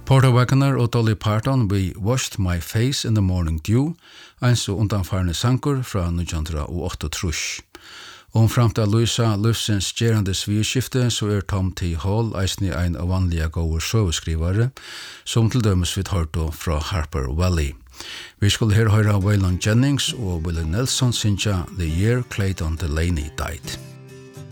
Porter Wagoner og Dolly Parton We Washed My Face in the Morning Dew, en så undanfarne sankur fra 1908. Om fram til Louisa Lufsens gerande svirskifte, så Tom T. Hall eisni ein av vanlige gode søveskrivare, som til dømes vi hørte fra Harper Valley. Vi skulle her høre Waylon Jennings og Willie Nelson synja The Year Clayton Delaney Died.